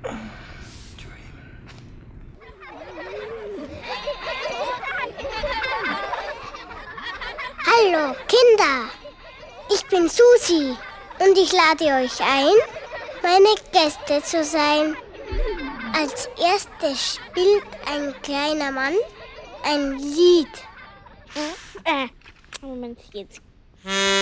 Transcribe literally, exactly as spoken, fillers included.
Hallo Kinder, ich bin Susi und ich lade euch ein, meine Gäste zu sein. Als erstes spielt ein kleiner Mann ein Lied. Äh, Moment, jetzt.